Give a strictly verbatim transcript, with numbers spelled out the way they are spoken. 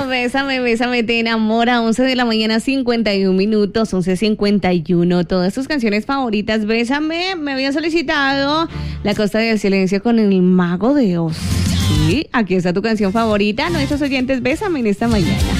Bésame, bésame, te enamora. once de la mañana, cincuenta y un minutos, once cincuenta y uno. Todas tus canciones favoritas, Bésame. Me habían solicitado La Costa del Silencio con el Mago de Oz. Sí, aquí está tu canción favorita. Nuestros oyentes, Bésame en esta mañana.